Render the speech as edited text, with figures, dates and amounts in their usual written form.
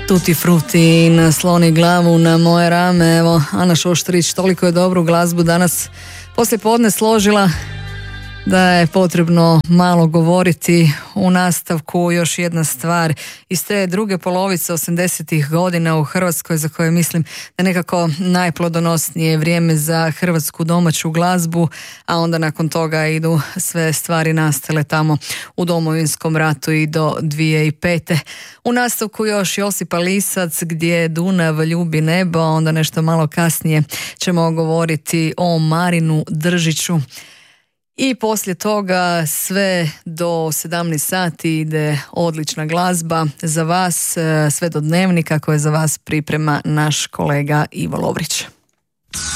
Tutti frutti nasloni glavu na moje rame. Evo, Ana Šoštrić toliko je dobru glazbu danas poslije podne složila da je potrebno malo govoriti. U nastavku još jedna stvar iz te druge polovice 80-ih godina u Hrvatskoj, za koje mislim da nekako najplodonosnije vrijeme za hrvatsku domaću glazbu, a onda nakon toga idu sve stvari nastale tamo u Domovinskom ratu i do 2005. U nastavku još Josipa Lisac, Gdje Dunav ljubi nebo, onda nešto malo kasnije ćemo govoriti o Marinu Držiću. I poslije toga sve do 17 sati ide odlična glazba za vas, sve do dnevnika koje za vas priprema naš kolega Ivo Lovrić.